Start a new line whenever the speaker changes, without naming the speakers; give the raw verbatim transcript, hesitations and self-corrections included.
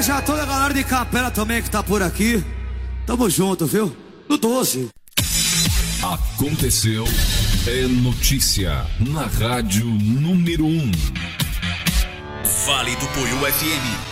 homenagear toda a galera de Capela também que tá por aqui. Tamo junto, viu? No doze.
Aconteceu, é notícia na rádio número um.
Vale do Poiú F M.